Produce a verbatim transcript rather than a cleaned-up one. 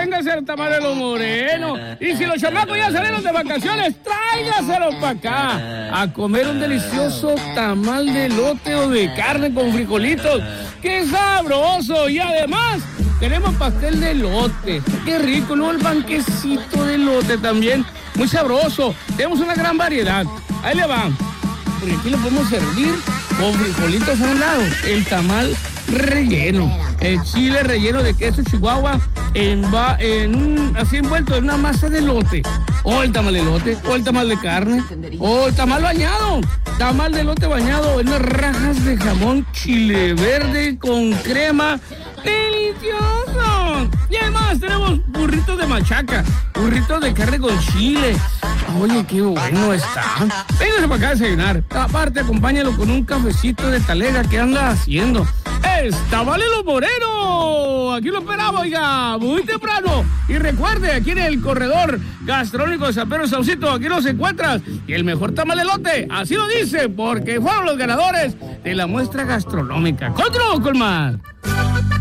véngase el tamal de los morenos. Y si los chamacos ya salieron de vacaciones, tráigaselos para acá. A comer un delicioso tamal de elote o de carne con frijolitos. ¡Qué sabroso! Y además, tenemos pastel de elote. ¡Qué rico! Luego el banquecito de elote también. Muy sabroso. Tenemos una gran variedad. Ahí le van. Porque aquí lo podemos servir con frijolitos a un lado. El tamal relleno. El chile relleno de queso chihuahua en, va, en un, así envuelto en una masa de elote. O el tamal de elote, o el tamal de carne, o el tamal bañado. Tamal de elote bañado en unas rajas de jamón chile verde con crema. ¡Delicioso! Y además tenemos burritos de machaca, burritos de carne con chile. Oye, qué bueno está. Véngase para acá a desayunar. Aparte, acompáñalo con un cafecito de talega que anda haciendo. ¡Es Tamal de los Morenos! Aquí lo esperamos, oiga, muy temprano. Y recuerde, aquí en el corredor gastronómico de San Pedro Saucito, aquí los encuentras. Y el mejor tamal de elote, así lo dice, porque fueron los ganadores de la muestra gastronómica. ¡Continuamos con más!